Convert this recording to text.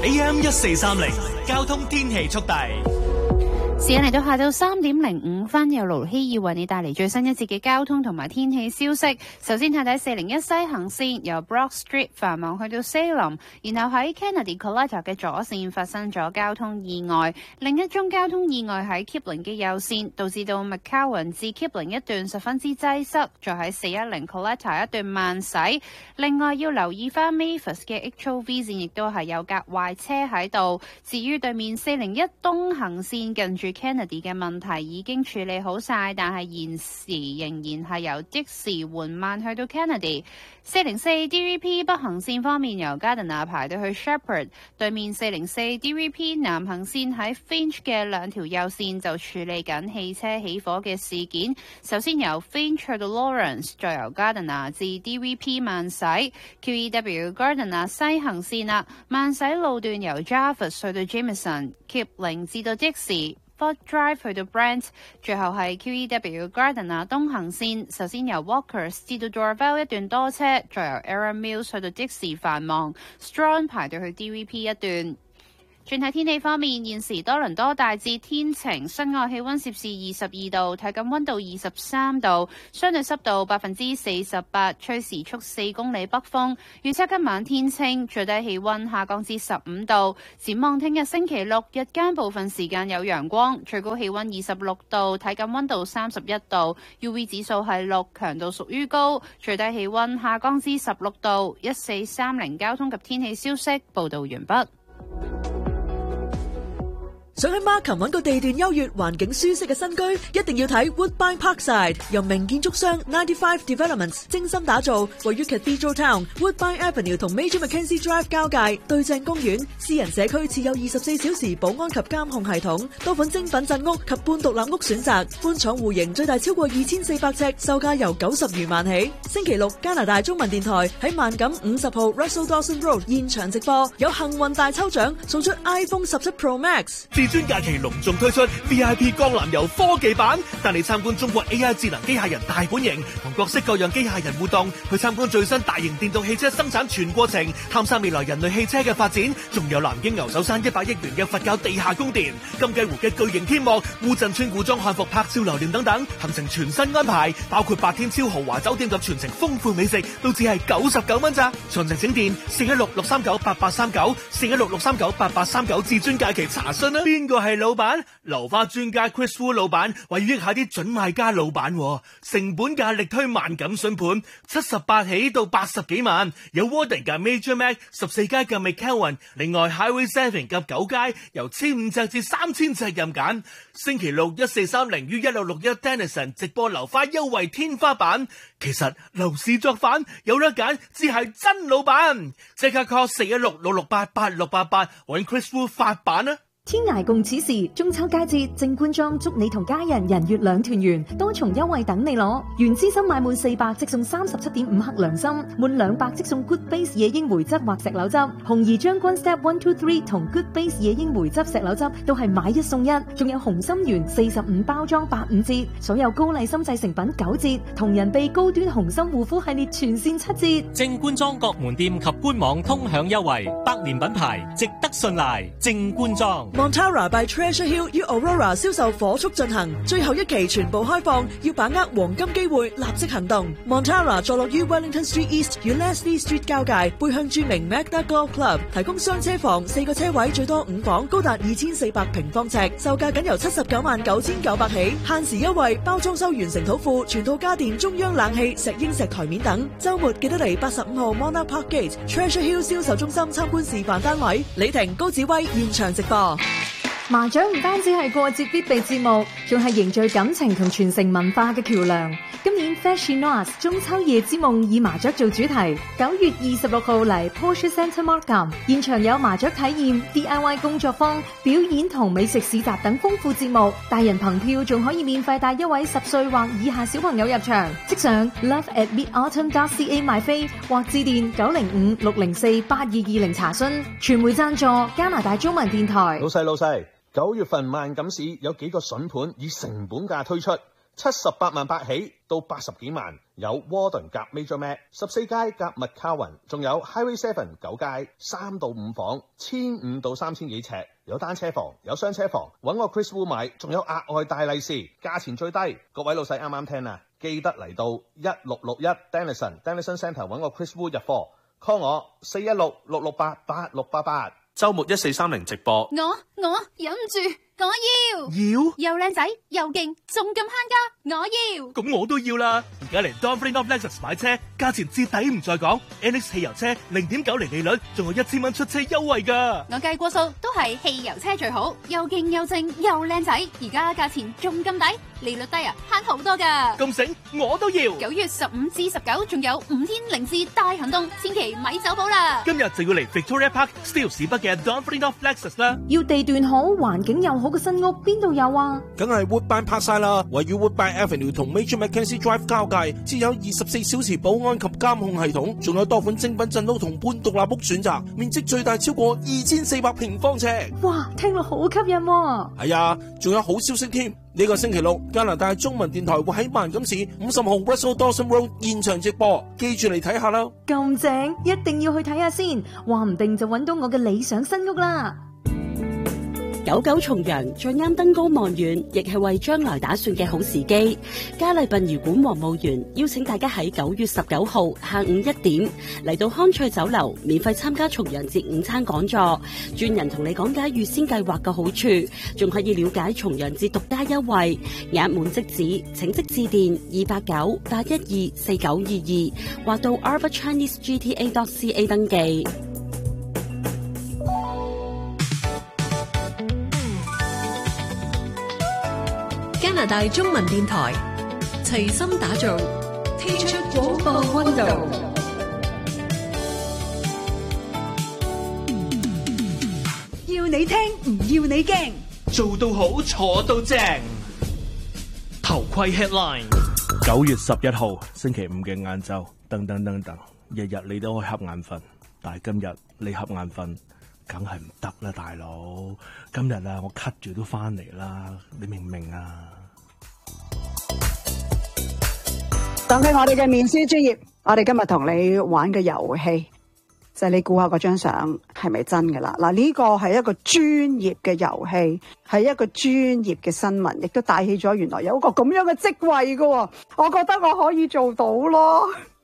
AM1430交通天氣速遞。 時間嚟到下晝3點05分，由盧希爾為你帶嚟最新一節嘅交通同埋天氣消息。首先睇睇401西行線由 Brock Street 繁忙去到 Salem， 然後喺 Kennedy Collector 嘅左線發生咗交通意外。另一宗交通意外喺 Kipling 嘅右線，導致到 McCowan 至 Kipling 一段十分之擠塞，再喺410 Collector 一段慢駛。另外要留意翻 Mavis 嘅 HOV 線亦都係有架壞車喺度。至於對面401東行線近住Kennedy 嘅問題已經處理好晒，但係現時仍然係由的士緩慢去到 Kennedy。404 DVP 北行線方面，由 Gardiner 排到去 Shepherd， 對面404 DVP 南行線喺 Finch 嘅兩條右線就處理緊汽車起火嘅事件。首先由 Finch 去到 Lawrence， 再由 Gardiner 至 DVP 慢駛。QEW Gardiner 西行線啦，慢駛路段由 Jarvis 去到 Jameson、Kipling 至到的士。Ford Drive 去到 Brent， 最後係 QEW Gardiner 東行線，首先由 Walkers 至到 Dorval 一段多車，再由 Aaron Mills 去到的士繁忙 ，Strong 排到去 DVP 一段。轉睇天氣方面，現時多倫多大致天晴，室外氣溫攝氏22度，體感溫度23度，相對濕度48%，吹時速4公里北風。預測今晚天清，最低氣溫下降至15度。展望聽日星期六，日間部分時間有陽光，最高氣溫26度，體感溫度31度 ，UV 指數係6，強度屬於高。最低氣溫下降至16度。1430交通及天氣消息報道完畢。 想喺 Markham 揾個地段優越、環境舒適嘅新居，一定要睇 Woodbine Parkside， 由名建築商95 Developments 精心打造，位於 Cathedral Town Woodbine Avenue 同 Major Mackenzie Drive 交界，對正公園，私人社區設有24小時保安及監控系統，多款精品鎮屋及半獨立屋選擇，寬敞戶型，最大超過2400尺，售價由90餘萬起。星期六，加拿大中文電台喺萬錦50號 Russell Dawson Road 現場直播，有幸運大抽獎，送出 iPhone 17 Pro Max。 至尊假期隆重推出 VIP 江南遊科技版，帶你參觀中國 AI 智能機械人大本營，同各式各樣機械人互動，去參觀最新大型電動汽車生產全過程，探索未來人類汽車嘅發展，仲有南京牛首山100億元嘅佛教地下宮殿、金雞湖嘅巨型天幕、烏鎮村古裝漢服拍照留念等等，行程全新安排，包括8天超豪華酒店及全程豐富美食，都只係99蚊咋。詳情請電416-639-8839 416-639-8839至尊假期查詢啦。邊個係老闆？流花專家 Chris Wu 老闆為要益下啲準買家老闆，成本價力推萬錦筍盤，78起到80幾萬，有 Warden 嘅 Major Mac， 14階嘅 McCowan， 另外 Highway 7及9階由1500隻至3000隻任揀。星期六1430於1661 Denison 直播流花優惠天花板。其實樓市作反有得揀，只係真老闆。即刻 call 416-668-8688揾 Chris Wu 發版啊！ 天涯共此時，中秋佳節，正官莊祝你同家人人月兩團圓，多重優惠等你攞。原資深買滿400即送37.5克良心，滿200即送 Good Base 野鷹梅汁或石榴汁。紅怡將軍 Step 123同 Good Base 野鷹梅汁石榴汁都係買一送一，仲有紅心圓45包裝85折，所有高麗參製成品9折，同仁鼻高端紅心護膚系列全線7折。 正官莊各門店及官網通享優惠，百年品牌值得信賴。正官莊。 Montara by Treasure Hill 於 Aurora 銷售火速進行，最後一期全部開放，要把握黃金機會，立即行動。Montara 坐落於 Wellington Street East 與 Leslie Street 交界，背向著名 Magna Golf Club， 提供雙車房，4個車位，最多5房，高達2400平方尺，售價僅由799900起，限時優惠，包裝修完成土庫，全套家電、中央冷氣、石英石台面等。週末記得嚟85號 Monarch Park Gate Treasure Hill 銷售中心參觀示範單位。李婷、高子威現場直播。 麻雀唔單止係過節必備節目，仲係凝聚感情同傳承文化嘅橋樑。今年 Fashionas 中秋夜之夢以麻雀做主題，9月26號嚟 Porsche Centre Markham， 現場有麻雀體驗、DIY 工作坊、表演同美食市集等豐富節目。大人憑票仲可以免費帶一位10歲或以下小朋友入場。即上 love@midautumn.ca 買飛或致電905-604-8220查詢。傳媒贊助加拿大中文電台。 老細。9月份萬錦市有幾個筍盤以成本價推出，78萬8起到80幾萬， 有 Warden 夾 Major Mac， 14街夾 McCowan， 仲有 Highway 7 9街3到5房，1500到3000幾尺，有單車房，有雙車房，揾我 Chris Wu 買，仲有額外大利是，價錢最低。各位老細啱啱聽啊，記得嚟到1661 Denison Centre 揾我 Chris Wu 入貨 ，call 我416-668-8688。週末1430直播。 我忍唔住，我要又靚仔又勁，仲咁慳家，我要。 咁我都要啦！而家嚟 Donfrey of Lexus 買車，價錢至底唔再講 ，NX 汽油車0.9厘利率，仲有1000蚊出車優惠㗎。 我計過數，都係汽油車最好，又勁又正又靚仔，而家價錢仲咁抵，利率低啊，慳好多㗎。 咁醒，我都要。 9月15至19，仲有5天零至大行動，千祈咪走寶啦！ 今日就要嚟 Victoria Park Steele 市北嘅 Donfrey of Lexus 啦。 要地段好、環境又好嘅新屋，邊度有啊？ 梗係 Woodbine Parkside 啦，位於 Woodbine Avenue 同 Major Mackenzie Drive 交界，設有24小時保安及監控系統，仲有多款精品鎮屋同半獨立屋選擇，面積最大超過2400平方尺。 哇，聽落好吸引喎！ 係啊，仲有好消息添！呢個星期六，加拿大中文電台會喺萬錦市50號 Russell Dawson Road 現場直播，記住嚟睇下啦！ 咁正，一定要去睇下先，話唔定就揾到我嘅理想新屋啦！ 久久重陽，最啱登高望遠，亦係為將來打算嘅好時機。嘉麗殯儀館黃務園邀請大家喺9月19號下午1點嚟到康翠酒樓，免費參加重陽節午餐講座，專人同你講解預先計劃嘅好處，仲可以了解重陽節獨家優惠，額滿即止，請即致電289-812-4922或到 arborchinesegta.ca 登記。 加拿大中文電台齊心打造，聽出廣播溫度。要你聽，唔要你驚， 做到好，坐到正。頭盔 headline。 9月11號星期五嘅晏晝，等，日日你都可以瞌眼瞓，但係今日你瞌眼瞓，梗係唔得啦，大佬。今日啊，我咳住都翻嚟啦，你明唔明啊？ 當佢我哋嘅面書專頁，我哋今日同你玩嘅遊戲就係你估下嗰張相係咪真㗎啦？嗱，呢個係一個專業嘅遊戲，係一個專業嘅新聞，亦都帶起咗原來有一個咁樣嘅職位㗎喎，我覺得我可以做到咯。